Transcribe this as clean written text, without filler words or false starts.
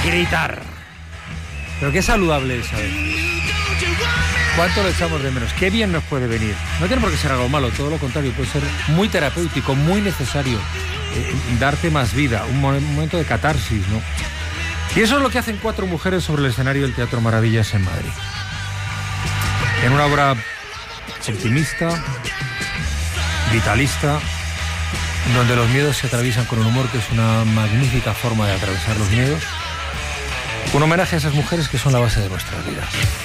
gritar. Pero qué saludable es, ¿sabes? ¿Cuánto lo echamos de menos? Qué bien nos puede venir. No tiene por qué ser algo malo, todo lo contrario, puede ser muy terapéutico, muy necesario, darte más vida, un momento de catarsis, ¿no? Y eso es lo que hacen 4 mujeres sobre el escenario del Teatro Maravillas en Madrid. En una obra optimista, vitalista, donde los miedos se atraviesan con un humor que es una magnífica forma de atravesar los miedos. Un homenaje a esas mujeres que son la base de nuestras vidas.